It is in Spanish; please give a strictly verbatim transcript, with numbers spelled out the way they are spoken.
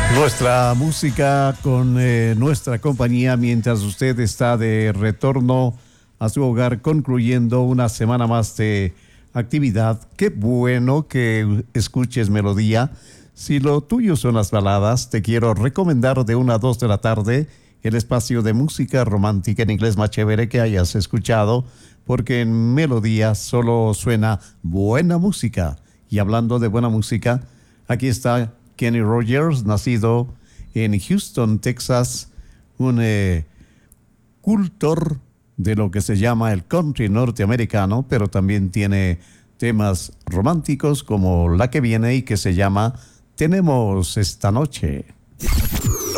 Nuestra música con eh, nuestra compañía mientras usted está de retorno a su hogar concluyendo una semana más de actividad. Qué bueno que escuches melodía. Si lo tuyo son las baladas, te quiero recomendar de una a dos de la tarde el espacio de música romántica en inglés más chévere que hayas escuchado, porque en melodía solo suena buena música. Y hablando de buena música, aquí está Kenny Rogers, nacido en Houston, Texas, un eh, cultor de lo que se llama el country norteamericano, pero también tiene temas románticos como la que viene y que se llama Tenemos esta noche.